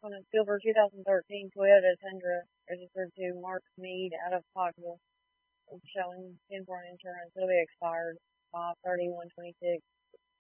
On a silver 2013 Toyota Tundra registered to Mark Mead out of Pikeville, showing 10 for insurance. It'll be expired 5/31/26.